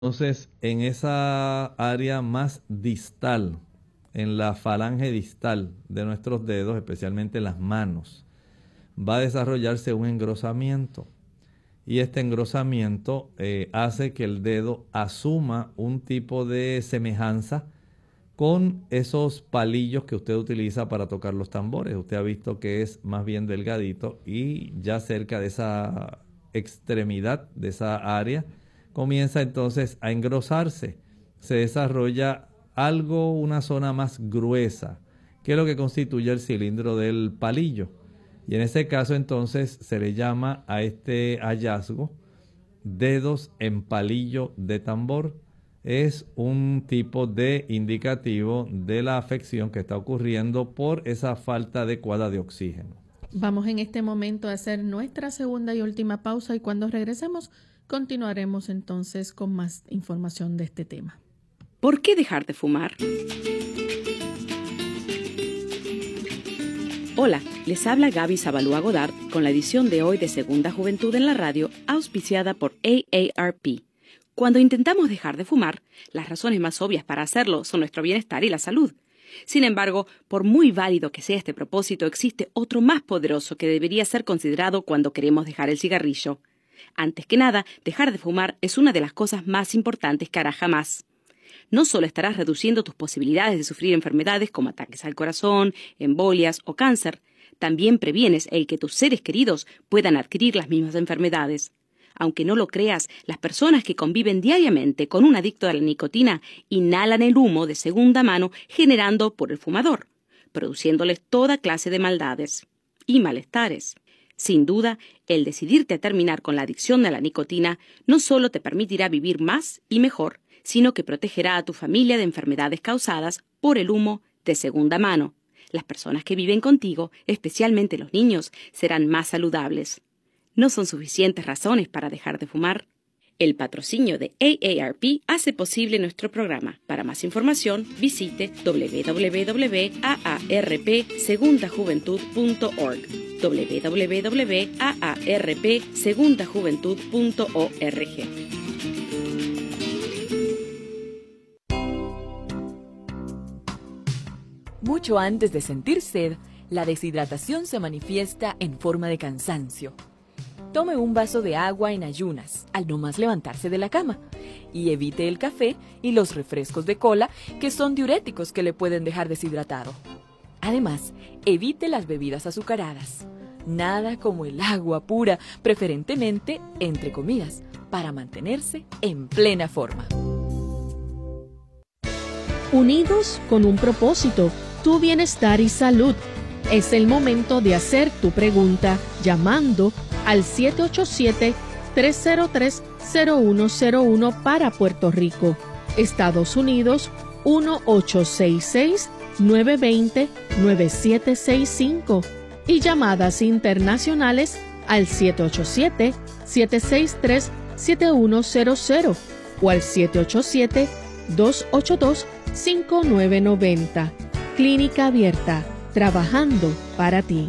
Entonces, en esa área más distal, en la falange distal de nuestros dedos, especialmente las manos, va a desarrollarse un engrosamiento. Y este engrosamiento hace que el dedo asuma un tipo de semejanza con esos palillos que usted utiliza para tocar los tambores. Usted ha visto que es más bien delgadito y ya cerca de esa extremidad, de esa área, comienza entonces a engrosarse. Se desarrolla algo, una zona más gruesa, que es lo que constituye el cilindro del palillo. Y en ese caso entonces se le llama a este hallazgo dedos en palillo de tambor. Es un tipo de indicativo de la afección que está ocurriendo por esa falta adecuada de oxígeno. Vamos en este momento a hacer nuestra segunda y última pausa y cuando regresemos continuaremos entonces con más información de este tema. ¿Por qué dejar de fumar? Hola, les habla Gaby Zabalúa Godard con la edición de hoy de Segunda Juventud en la Radio, auspiciada por AARP. Cuando intentamos dejar de fumar, las razones más obvias para hacerlo son nuestro bienestar y la salud. Sin embargo, por muy válido que sea este propósito, existe otro más poderoso que debería ser considerado cuando queremos dejar el cigarrillo. Antes que nada, dejar de fumar es una de las cosas más importantes que harás jamás. No solo estarás reduciendo tus posibilidades de sufrir enfermedades como ataques al corazón, embolias o cáncer, también previenes el que tus seres queridos puedan adquirir las mismas enfermedades. Aunque no lo creas, las personas que conviven diariamente con un adicto a la nicotina inhalan el humo de segunda mano generado por el fumador, produciéndoles toda clase de maldades y malestares. Sin duda, el decidirte a terminar con la adicción a la nicotina no solo te permitirá vivir más y mejor, sino que protegerá a tu familia de enfermedades causadas por el humo de segunda mano. Las personas que viven contigo, especialmente los niños, serán más saludables. ¿No son suficientes razones para dejar de fumar? El patrocinio de AARP hace posible nuestro programa. Para más información, visite www.aarpsegundajuventud.org www.aarpsegundajuventud.org. Mucho antes de sentir sed, la deshidratación se manifiesta en forma de cansancio. Tome un vaso de agua en ayunas, al no más levantarse de la cama, y evite el café y los refrescos de cola, que son diuréticos que le pueden dejar deshidratado. Además, evite las bebidas azucaradas. Nada como el agua pura, preferentemente entre comidas, para mantenerse en plena forma. Unidos con un propósito, tu bienestar y salud. Es el momento de hacer tu pregunta llamando al 787-303-0101 para Puerto Rico, Estados Unidos 1866-920-9765 y llamadas internacionales al 787-763-7100 o al 787-282-5990. Clínica Abierta, trabajando para ti.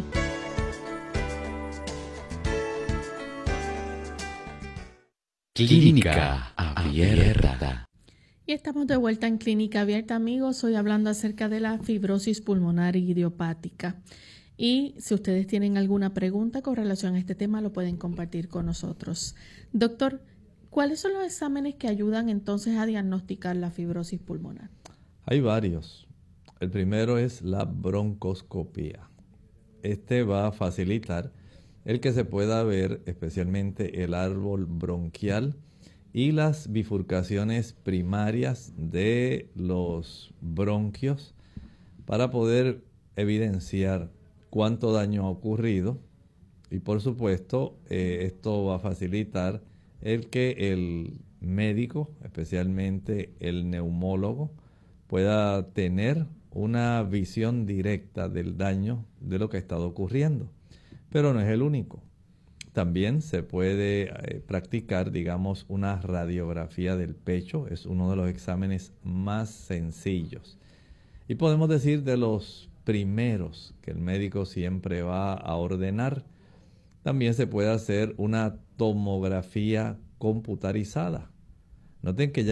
Clínica Abierta. Y estamos de vuelta en Clínica Abierta, amigos. Hoy hablando acerca de la fibrosis pulmonar idiopática. Y si ustedes tienen alguna pregunta con relación a este tema, lo pueden compartir con nosotros. Doctor, ¿cuáles son los exámenes que ayudan entonces a diagnosticar la fibrosis pulmonar? Hay varios. El primero es la broncoscopía. Este va a facilitar el que se pueda ver especialmente el árbol bronquial y las bifurcaciones primarias de los bronquios para poder evidenciar cuánto daño ha ocurrido. Y por supuesto, esto va a facilitar el que el médico, especialmente el neumólogo, pueda tener una visión directa del daño de lo que ha estado ocurriendo. Pero no es el único. También se puede practicar, digamos, una radiografía del pecho. Es uno de los exámenes más sencillos. Y podemos decir de los primeros que el médico siempre va a ordenar. También se puede hacer una tomografía computarizada. Noten que ya